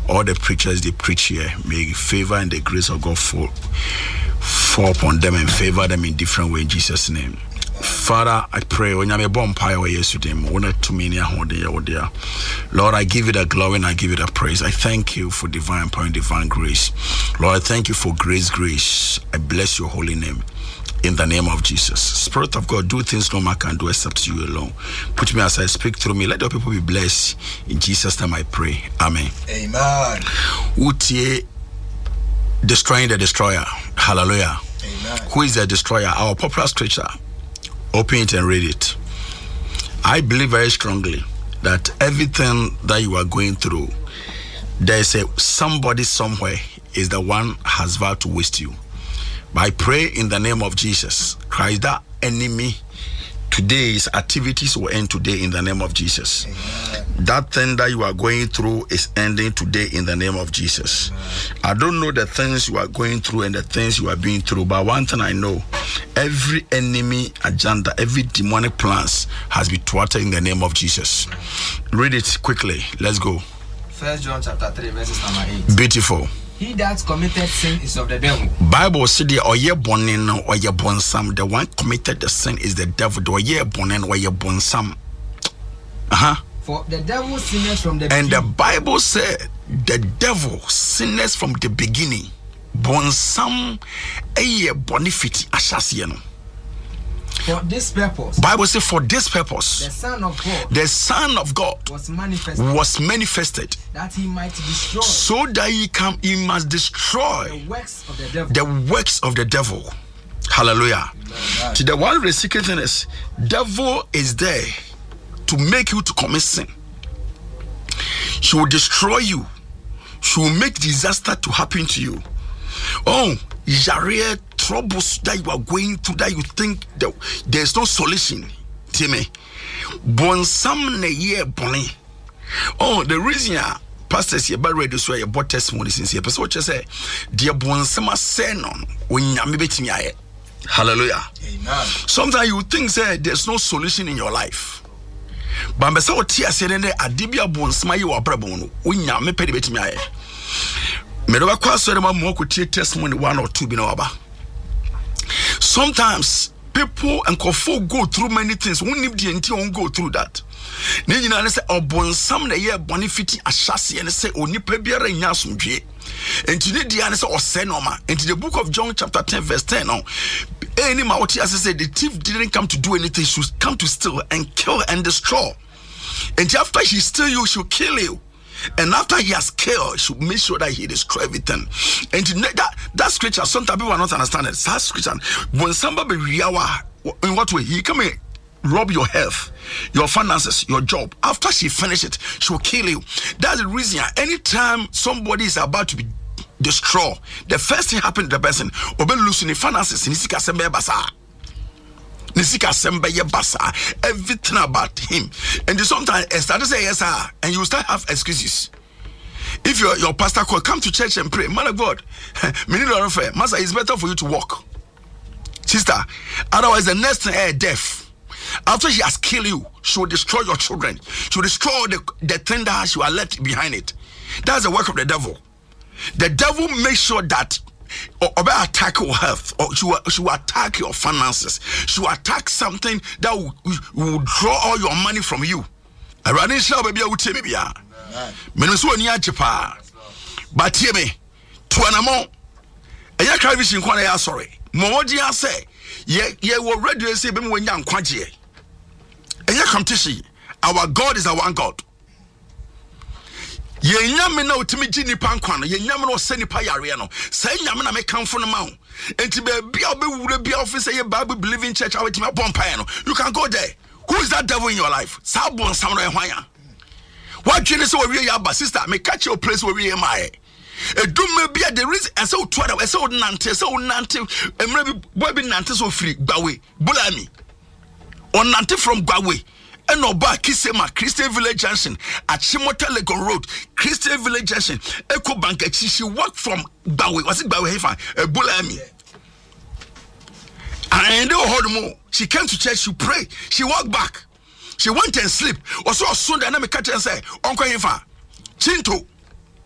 all the preachers they preach here. May favor and the grace of God fall upon them and favor them in different ways in Jesus' name. Father, I pray when I'm a bonfire yesterday, Lord, I give you the glory and I give you the praise. I thank you for divine power and divine grace. Lord, I thank you for grace. I bless your holy name. In the name of Jesus. Spirit of God, do things no man can do except you alone. Put me aside, speak through me. Let the people be blessed. In Jesus' name I pray. Amen. Amen. Utie, destroying the destroyer. Hallelujah. Amen. Who is the destroyer? Our popular scripture. Open it and read it. I believe very strongly that everything that you are going through, there is somebody somewhere is the one has vowed to waste you. But I pray in the name of Jesus Christ, that enemy today's activities will end today in the name of Jesus. Amen. That thing that you are going through is ending today in the name of Jesus. Amen. I don't know the things you are going through and the things you are being through, but one thing I know, every enemy agenda, every demonic plans has been thwarted in the name of Jesus. Read it quickly. Let's go. 1 John chapter 3 verses number 8. Beautiful. He that committed sin is of the devil. Bible said the oye bonin or ye bonsam. The one committed the sin is the devil. The oye bonin or ye bonsam. For the devil sinners from the beginning. And the Bible said the devil sinners from the beginning. Bonsam eye bonifiti ashasieno. For this purpose, Bible says for this purpose, the Son of God was manifested that he might destroy, so that he must destroy the works of the devil. The works of the devil. Hallelujah. Amen. To the one the secret thing is, devil is there to make you to commit sin. She will destroy you. She will make disaster to happen to you. Oh, Yare troubles that you are going through that you think that there's no solution. Timmy. Bonsam ne ye boni. Oh, the reason pastors here by radio so about testimony since here. Person just say, dear bonsama senon when yami betimi aye. Hallelujah. Amen. Sometimes you think say there's no solution in your life. But me say what tia say ne adibia bonsama ye wa brabon when yami pedi betimi aye. Me do ba kwa so dem mo ko tie testimony 1 or 2 bi na oba. Sometimes people and kofo go through many things. Won't need the entity won't go through that. Then you know say obonsam na ye bonifiti ashase and say onipa biara nya asomdwe. Enti ne dia ne say osenoma. Enti the book of John chapter 10 verse 10 no. Any ma what as say the thief didn't come to do anything, she come to steal and kill and destroy. And after he steal you, she'll kill you. And after he has killed, he should make sure that he destroy everything. And that scripture, sometimes people are not understanding. That scripture, when somebody in what way? He come in, rob your health, your finances, your job. After she finish it, she will kill you. That's the reason. Anytime somebody is about to be destroyed, the first thing happen to the person, obe losing the finances, nisika sembe basa. Nisika sembe ye basa. Everything about him. And sometimes I start to say yes, sir, and you start have excuses. If your pastor call, come to church and pray. Man of God, Master, it's better for you to walk. Sister, otherwise the next thing death. After she has killed you, she will destroy your children. She will destroy the thing that she will left behind it. That's the work of the devil. The devil makes sure that or attack your health, or she will attack your finances. She will attack something that will draw all your money from you. I rather shall be able to be a but hear me to an amount. And your carving corner, sorry. Modia say, ye were ready to say, when young quantity. And you come to see, our God is our one God. Ye nyame na otimi gini pankwan ye nyame na osani pa yare no say nyame na me kamfo no ma wo enti be bia obewure bia office ye Bible believing church awetimi abompa no you can go there. Who is that devil in your life? Sa bon sam no ehwan what dwene say we ya ba sister me catch your place where we am I edum bia there is ese otu ada ese nante emre bi boy bi nante so free gbawe bulami on nante from gbawe. And no back Kisema Christian Village Junction at Chimota Legon Road, Christian Village Junction, Echo Bank. She walked from Bawe, was it Bawe Hefa, Bulami. And hold she came to church, she prayed, she walked back, she went and sleep. Also, soon dynamic catch and say, Uncle Hefa, Chinto,